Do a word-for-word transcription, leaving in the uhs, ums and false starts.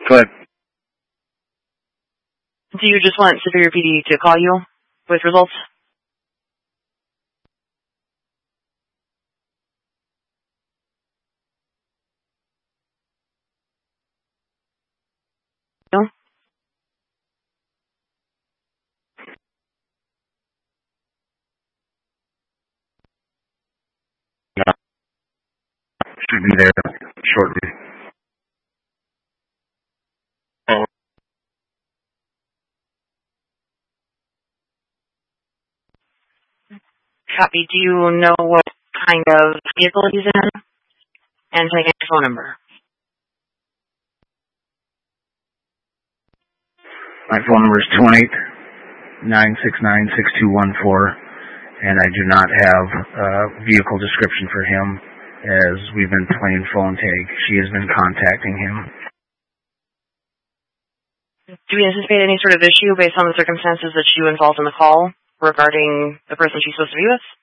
Go ahead. Do you just want Superior P D to call you with results? No? No. Should be there shortly. Oh. Copy. Do you know what kind of vehicle he's in? And take a phone number. My phone number is two one eight, nine six nine, six two one four, and I do not have a vehicle description for him as we've been playing phone tag. She has been contacting him. Do we anticipate any sort of issue based on the circumstances that you involved in the call regarding the person she's supposed to be with?